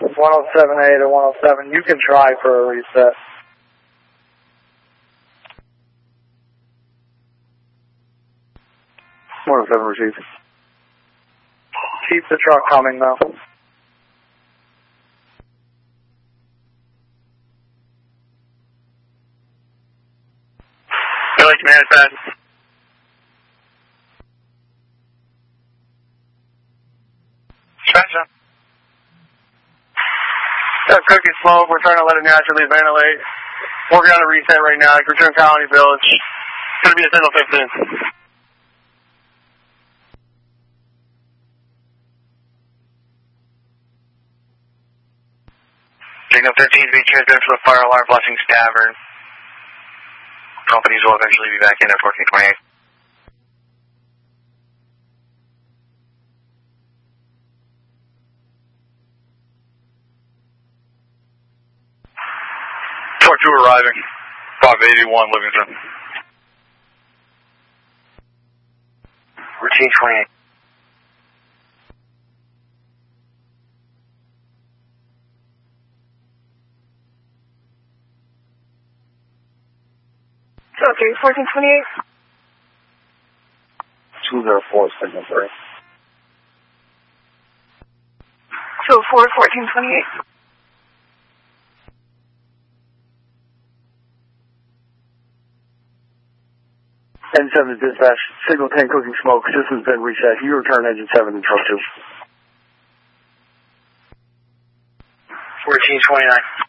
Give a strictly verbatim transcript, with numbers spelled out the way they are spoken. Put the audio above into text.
one oh seven A to one oh seven, you can try for a reset. one oh seven received. Keep the truck coming though. Billy, command fast. Spencer. That's Cookie Smoke. We're trying to let it naturally ventilate. Working on a reset right now. Return Colony Village. It's going to be a single fifteen. Signal thirteen is being transmitted for the fire alarm blessing Stavern. Companies will eventually be back in at fourteen twenty-eight. four two arriving. five eighty-one Livingston. Routine twenty-eight. Okay, fourteen twenty-eight. two oh four, signal three. two oh four, fourteen twenty-eight. N seven to dispatch, signal ten Cooking Smoke, system's been reset. You return engine seven and truck two. fourteen twenty-nine.